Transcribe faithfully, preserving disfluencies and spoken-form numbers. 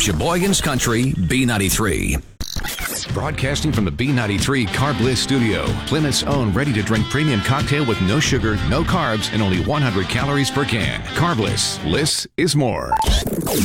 Sheboygan's Country, B ninety-three. Broadcasting from the B ninety-three Carb Bliss studio, Plymouth's own ready-to-drink premium cocktail with no sugar, no carbs, and only one hundred calories per can. Carb Bliss. Bliss is more.